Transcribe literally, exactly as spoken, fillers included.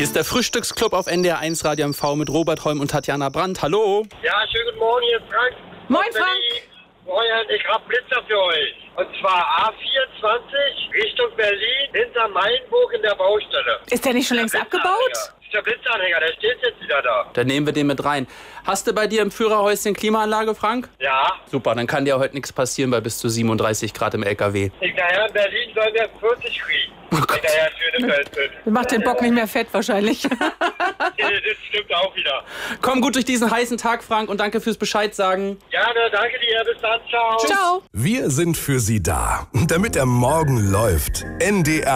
Hier ist der Frühstücksclub auf N D R eins Radio M V mit Robert Holm und Tatjana Brandt. Hallo. Ja, schönen guten Morgen, hier ist Frank. Moin, Frank. Moin, ich hab Blitzer für euch. Und zwar A vierundzwanzig Richtung Berlin, hinter Mainburg in der Baustelle. Ist der nicht schon längst abgebaut? Das ist der Blitzanhänger, der steht jetzt wieder da. Dann nehmen wir den mit rein. Hast du bei dir im Führerhäuschen Klimaanlage, Frank? Ja. Super, dann kann dir heute nichts passieren bei bis zu siebenunddreißig Grad im L K W. Hinterher in Berlin sollen wir vierzig kriegen. Oh Gott. Hinterher Schönefeld sind. Das macht den Bock nicht mehr fett wahrscheinlich. Das stimmt auch wieder. Komm gut durch diesen heißen Tag, Frank, und danke fürs Bescheid sagen. Gerne, danke dir, bis dann, ciao. Ciao. Wir sind für Sie da, damit der Morgen läuft. N D R